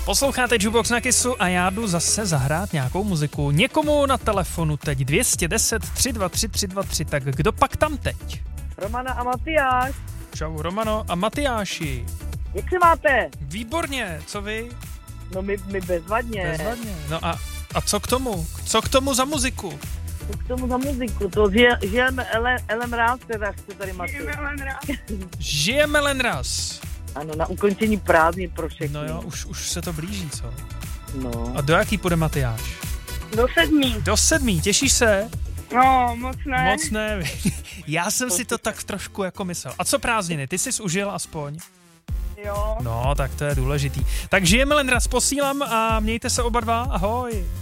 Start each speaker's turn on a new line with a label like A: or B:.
A: Posloucháte Jukebox na Kissu a já jdu zase zahrát nějakou muziku. Někomu na telefonu teď 210 323 323, tak kdo pak tam teď?
B: Romana a Matyáš.
A: Čau Romano a Matyáši.
B: Jak se máte?
A: Výborně, co vy?
B: No my bezvadně.
A: Bezvadně. No a co k tomu? Co k tomu za muziku?
B: Co k tomu za muziku? To žijeme Ellen Raz, teda jste tady máte.
A: Žijeme len raz.
B: Ano, na ukončení prázdnin pro všechny.
A: No jo, už se to blíží, co?
B: No.
A: A do jaký půjde Matyáš?
C: Do
A: 7, těšíš se?
C: No, moc ne.
A: Moc ne. Já jsem si to tak trošku jako myslel. A co prázdniny? Ty jsi užil aspoň?
C: Jo.
A: No, tak to je důležitý. Tak žijeme len raz, posílám a mějte se oba dva. Ahoj.